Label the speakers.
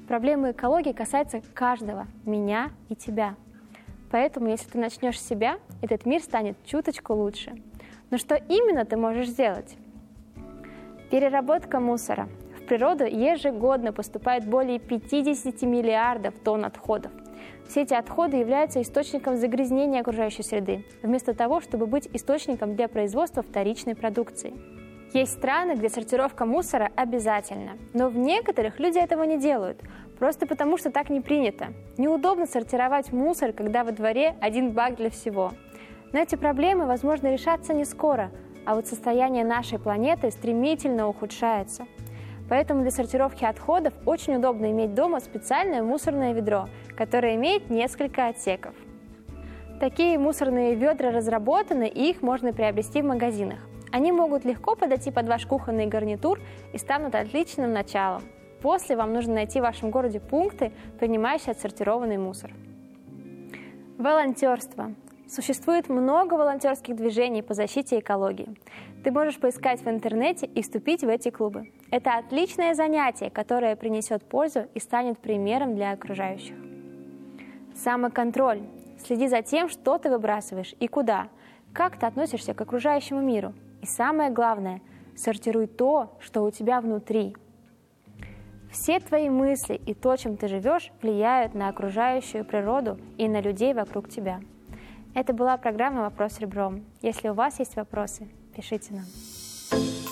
Speaker 1: Проблемы экологии касаются каждого, меня и тебя. Поэтому, если ты начнешь с себя, этот мир станет чуточку лучше. Но что именно ты можешь сделать? Переработка мусора. В природу ежегодно поступает более 50 миллиардов тонн отходов. Все эти отходы являются источником загрязнения окружающей среды, вместо того, чтобы быть источником для производства вторичной продукции. Есть страны, где сортировка мусора обязательна, но в некоторых люди этого не делают, просто потому что так не принято. Неудобно сортировать мусор, когда во дворе один бак для всего. Но эти проблемы, возможно, решатся не скоро, а вот состояние нашей планеты стремительно ухудшается. Поэтому для сортировки отходов очень удобно иметь дома специальное мусорное ведро, которое имеет несколько отсеков. Такие мусорные ведра разработаны, и их можно приобрести в магазинах. Они могут легко подойти под ваш кухонный гарнитур и станут отличным началом. После вам нужно найти в вашем городе пункты, принимающие отсортированный мусор. Волонтерство. Существует много волонтерских движений по защите экологии. Ты можешь поискать в интернете и вступить в эти клубы. Это отличное занятие, которое принесет пользу и станет примером для окружающих. Самоконтроль. Следи за тем, что ты выбрасываешь и куда, как ты относишься к окружающему миру. И самое главное, сортируй то, что у тебя внутри. Все твои мысли и то, чем ты живешь, влияют на окружающую природу и на людей вокруг тебя. Это была программа «Вопрос ребром». Если у вас есть вопросы, пишите нам.